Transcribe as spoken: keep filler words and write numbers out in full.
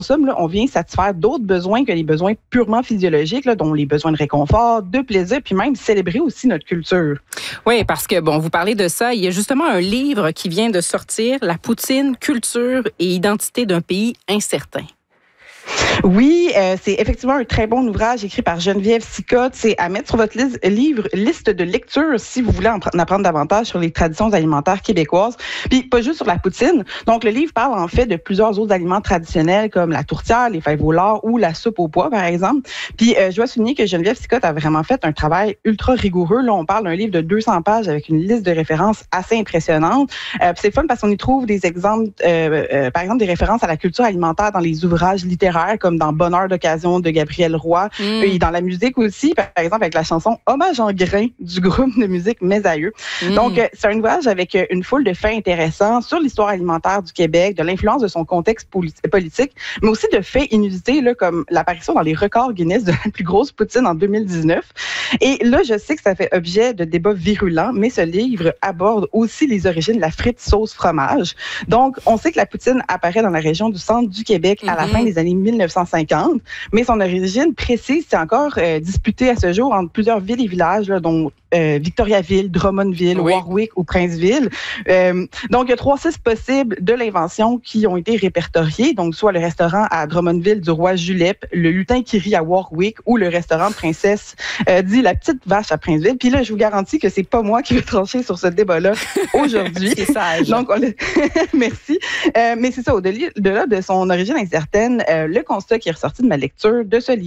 somme, là, on vient satisfaire d'autres besoins que les besoins purement physiologiques, là, dont les besoins de réconfort, de plaisir, puis même célébrer aussi notre culture. Oui, parce que, bon, vous parlez de ça, il y a justement un livre qui vient de sortir, La poutine, culture et identité d'un pays incertain. Oui, euh, c'est effectivement un très bon ouvrage écrit par Geneviève Sicotte. C'est à mettre sur votre liste, livre, liste de lecture si vous voulez en, en apprendre davantage sur les traditions alimentaires québécoises. Puis pas juste sur la poutine. Donc le livre parle en fait de plusieurs autres aliments traditionnels comme la tourtière, les fèves au lard ou la soupe au pois par exemple. Puis euh, je dois souligner que Geneviève Sicotte a vraiment fait un travail ultra rigoureux. Là, on parle d'un livre de deux cents pages avec une liste de références assez impressionnante. Euh, puis c'est fun parce qu'on y trouve des exemples, euh, euh, par exemple des références à la culture alimentaire dans les ouvrages littéraires comme dans Bonheur d'occasion de Gabriel Roy mmh. et dans la musique aussi, par exemple avec la chanson Hommage en grain du groupe de musique Mes Aïeux. Mmh. Donc, euh, c'est un ouvrage avec une foule de faits intéressants sur l'histoire alimentaire du Québec, de l'influence de son contexte poli- politique, mais aussi de faits inusités là, comme l'apparition dans les records Guinness de la plus grosse poutine en deux mille dix-neuf. Et là, je sais que ça fait objet de débats virulents, mais ce livre aborde aussi les origines de la frite sauce fromage. Donc, on sait que la poutine apparaît dans la région du centre du Québec à la mmh. fin des années mille neuf cent cinquante, mais son origine précise, c'est encore euh, disputé à ce jour entre plusieurs villes et villages, là, dont euh, Victoriaville, Drummondville, oui. Warwick ou Princeville. Euh, donc, il y a trois sites possibles de l'invention qui ont été répertoriés, donc soit le restaurant à Drummondville du roi Julep, le lutin qui rit à Warwick ou le restaurant de princesse euh, dit la petite vache à Princeville. Puis là, je vous garantis que c'est pas moi qui vais trancher sur ce débat-là aujourd'hui. C'est sage. Donc, on merci. Euh, mais c'est ça, au-delà de son origine incertaine, euh, le constat qui est ressorti de ma lecture de ce livre